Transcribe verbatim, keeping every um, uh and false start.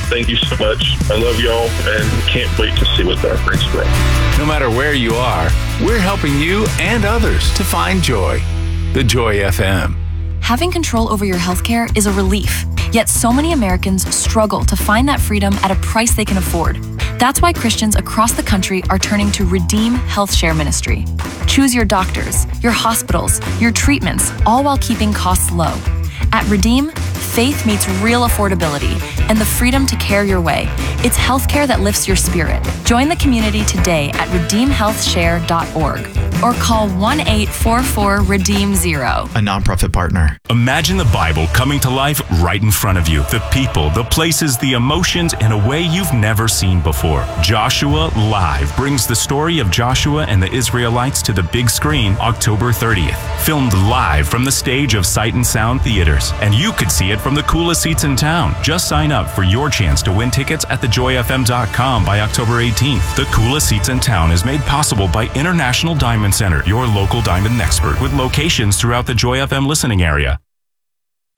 Thank you so much. I love y'all and can't wait to see what that brings for us. No matter where you are, we're helping you and others to find joy. The Joy F M. Having control over your healthcare is a relief, yet so many Americans struggle to find that freedom at a price they can afford. That's why Christians across the country are turning to Redeem Health Share Ministry. Choose your doctors, your hospitals, your treatments, all while keeping costs low. At Redeem, faith meets real affordability and the freedom to care your way. It's healthcare that lifts your spirit. Join the community today at redeem health share dot org or call one eight four four redeem zero. A nonprofit partner. Imagine the Bible coming to life right in front of you. The people, the places, the emotions in a way you've never seen before. Joshua Live brings the story of Joshua and the Israelites to the big screen October thirtieth. Filmed live from the stage of Sight and Sound Theaters. And you could see it from the coolest seats in town. Just sign up for your chance to win tickets at the joy f m dot com by October eighteenth. The coolest seats in town is made possible by International Diamond Center, your local diamond expert with locations throughout the Joy F M listening area.